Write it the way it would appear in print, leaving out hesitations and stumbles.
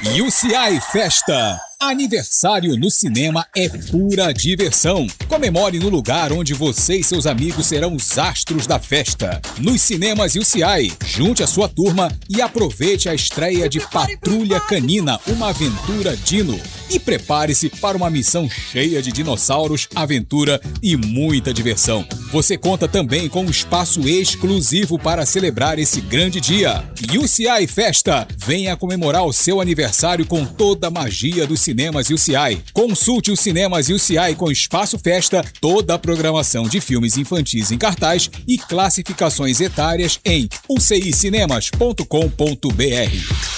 UCI Festa. Aniversário no cinema é pura diversão. Comemore no lugar onde você e seus amigos serão os astros da festa. Nos cinemas UCI, junte a sua turma e aproveite a estreia de Patrulha Canina, uma aventura dino. E prepare-se para uma missão cheia de dinossauros, aventura e muita diversão. Você conta também com um espaço exclusivo para celebrar esse grande dia. UCI Festa, venha comemorar o seu aniversário com toda a magia dos cinemas UCI. Consulte os cinemas UCI com espaço festa, toda a programação de filmes infantis em cartaz e classificações etárias em ucicinemas.com.br.